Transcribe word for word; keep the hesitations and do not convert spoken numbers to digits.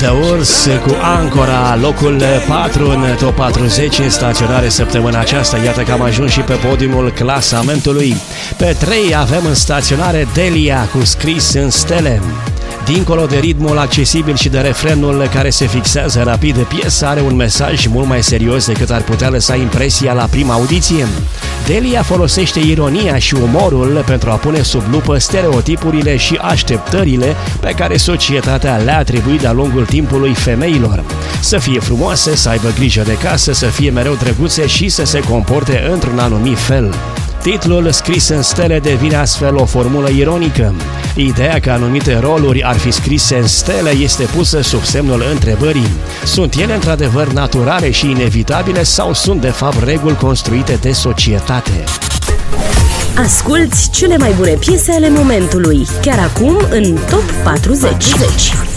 The Urs cu Ancora, locul patru în top patruzeci în staționare săptămâna aceasta. Iată că am ajuns și pe podiumul clasamentului. Pe trei avem în staționare Delia cu Scris în stele. Dincolo de ritmul accesibil și de refrenul care se fixează rapid, piesa are un mesaj mult mai serios decât ar putea lăsa impresia la prima audiție. Delia folosește ironia și umorul pentru a pune sub lupă stereotipurile și așteptările pe care societatea le-a atribuit de-a lungul timpului femeilor. Să fie frumoase, să aibă grijă de casă, să fie mereu drăguțe și să se comporte într-un anumit fel. Titlul Scris în stele devine astfel o formulă ironică. Ideea că anumite roluri ar fi scrise în stele este pusă sub semnul întrebării. Sunt ele într-adevăr naturale și inevitabile sau sunt de fapt reguli construite de societate? Asculți cele mai bune piese ale momentului, chiar acum în top patruzeci.